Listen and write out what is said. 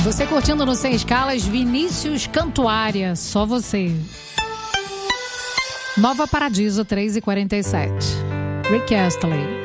Você curtindo no Sem Escalas, Vinícius Cantuária, só você. Nova Paradiso, 3h47. Rick Astley.